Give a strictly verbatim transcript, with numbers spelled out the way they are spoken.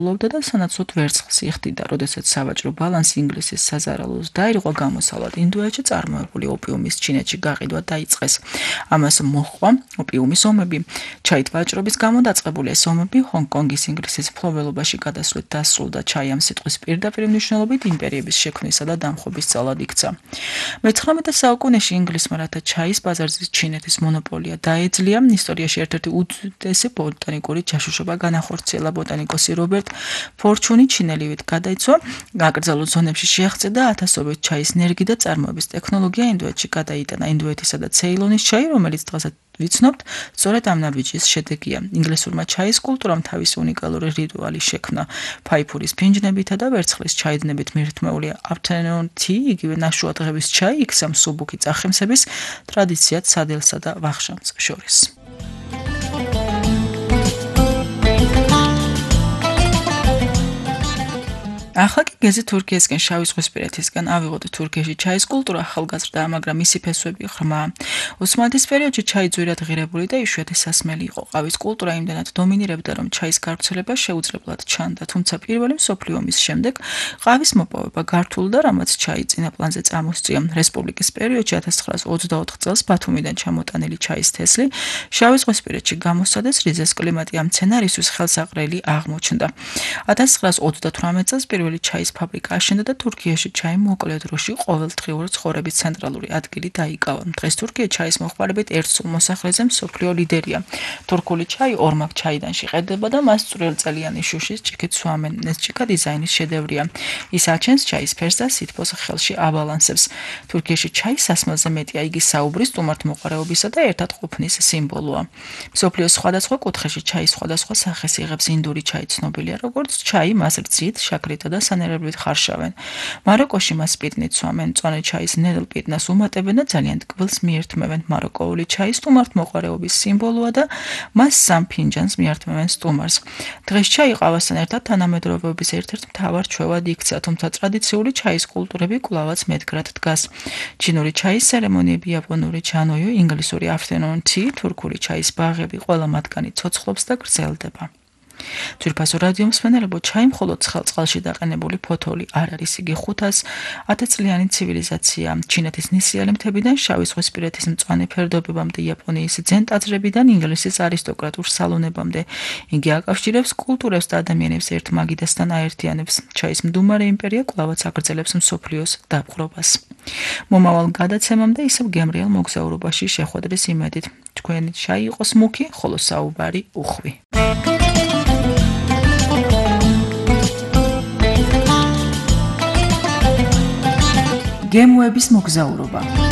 ლობდა და სანაცვლოდ ვერცხლს იხდიდა, როდესაც სავაჭრო ბალანსი ინგლისის საზარალოს დაირღვა გამოსავლად ინდოეთში წარმოებული ოპიუმის ჩინეთში გაყიდვა დაიწყეს. ამას მოჰყვა ოპიუმის ომები. ჩაით ვაჭრობის გამო დაწყებული ეს ომები ჰონგ-კონგის ინგლისის მფლობელობაში გადასვლით დასრულდა. ჩაი ამ სიტყვის პირდაპირ მნიშვნელობით იმპერიების შექმნისა და დამხობის ძალად იქცა. მეცხრამეტე საუკუნეში ინგლისმა რათა ჩაის ბაზარზე ჩინეთის მონოპოლია დაეძლია, ისტორიაში ერთ-ერთი უდიდესი ბოტანიკური ჯაშუშობა განახორციელა. ბოტანიკოსი რობერტ ფორჩუნი ჩინელიივით გადაიცვა, აკრძალულ ზონებში შეაღწია და ათასობით ჩაის ნერგი და წარმოების ტექნოლოგია ინდოეთში გადაიტანა. ინდოეთისა და ცეილონის ჩაი, რომელიც დღესაც ვიცნობთ, სწორედ ამ ნაბიჯის შედეგია. ინგლისურმა ჩაის კულტურამ თავისი უნიკალური რიტუალი შექმნა. ფაიფურის ფინჯნებითა და ვერცხლის ჩაიდნებით მირთმეული afternoon tea, იგივე ნაშუა დღების ჩაი, იქცა მსუბუქი წახემსების ტრადიციად სადილსა და ვახშამს შორის. ახლა კი გეზი თურქიისკენ შავიზღვისპირეთისგან ავიღოთ. თურქიაში ჩაის კულტურა ახალგაზრდა, მაგრამ მისი ფესვები ღრმა. ოსმალეთის პერიოდში ჩაი ძვირად ღირებული და იშვიათი სასმელი იყო. ყავის კულტურა იმდენად დომინირებდა, რომ ჩაის გავრცელება შეუძლებლად ჩანდა. თუმცა პირველი მსოფლიო ომის შემდეგ ყავის მოპოვება გართულდა, რამაც ჩაი წინა პლანზე წამოსწია. რესპუბლიკის პერიოდში ათას ცხრაას ოცდაოთხ წელს ბათუმიდან ჩამოტანილი ჩაის თესლი შავიზღვისპირეთში გამოსცადეს, რიზეს კლიმატი ამ მცენარისთვის ხელსაყრელი აღმოჩნდა. ათას ცხრაას ოცდათვრამეტ წელს პირველი ჩაის ფაბრიკა აშენდა და თურქიაში ჩაი მოკლე დროში ყოველდღიური ცხოვრების ცენტრალური ადგილი დაიკავა. დღეს თურქია ჩაის მოხმარებით ერთსულ მოსახლეზე მსოფლიო ლიდერია. თურქული ჩაი ორმაგ ჩაიდან შეყრდება და მას წვრილწელიანი შუშის ჭიქით სვამენ. ეს ჭიქა დიზაინის შედევრია. ის აჩენს ჩაის ფერს და სითბოს ხელში აბალანსებს. თურქიაში ჩაის სასმელზე მეტია, იგი საუბრის, სტუმართმოყვარეობისა და ერთად ყოფნის სიმბოლოა. მსოფლიოს სხვადასხვა კუთხეში ჩაის სხვადასხვა სახეს იღებს. ინდური ჩაი ცნობილია როგორც ჩაი, მას რძით, შაქრით და სანერებლით ხარშავენ. მაროკოში მას პიტნით სვამენ. მწვანე ჩაის ნედლ პიტნას უმატებენ და ძალიან ტკბილს მიერთმევენ. მაროკოული ჩაი სტუმართმოყვარეობის სიმბოლოა და მას სამ ფინჯანს მიართმევენ სტუმარს. დღეს ჩაი ყავასთან ერთად თანამედროვეობის ერთ-ერთ მთავარ ჩვევად იქცა, თუმცა ტრადიციული ჩაის კულტურები კვლავაც მედგრად დგას. ჩინური ჩაის ცერემონიები, იაპონური ჩანოიო, ინგლისური afternoon tea, თურქული ჩაის ბაღები, ყველა მათგანი ცოცხლობს და გრძელდება. ძვირფასო რადიო მსმენელებო, ჩაი მხოლოდ ცხელ წყალში დაყენებული ფოთოლი არ არის, იგი ხუთას ათწლიანი ცივილიზაცია. ჩინეთის ნისიალი მთებიდან შავიზღვისპირეთის მწვანე ფერდობებამდე, იაპონიის ძენ ტაძრებიდან ინგლისის არისტოკრატულ სალონებამდე. იგი აკავშირებს კულტურებს და ადამიანებს ერთ მაგიდასთან აერთიანებს. ჩაის მდუმარე იმპერია კვლავაც აგრძელებს მსოფლიოს დაპყრობას. მომავალ გადაცემამდე ისევ გემრიელ მოგზაურობაში შეხვედრის იმედით. თქვენი ჩაი იყოს მუქი, ხოლო საუბარი უხვი. გემოების მოგზაურობა.